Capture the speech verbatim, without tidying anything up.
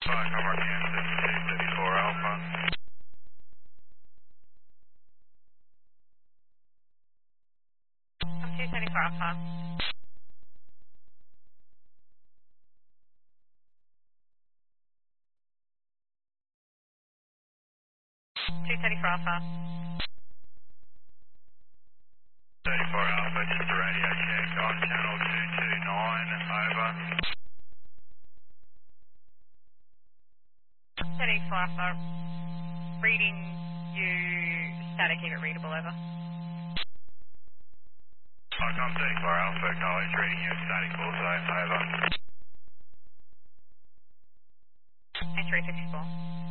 Fine, I'm working at two thirty-four Alpha. I'm two thirty-four Alpha. two thirty-four Alpha. thirty-four Alpha, just a radio check on channel two two nine, over. thirty-four Alpha. Reading you static, keep it readable, over. Icom thirty-four Alpha, acknowledge, reading you static also, over. A three fifty-four.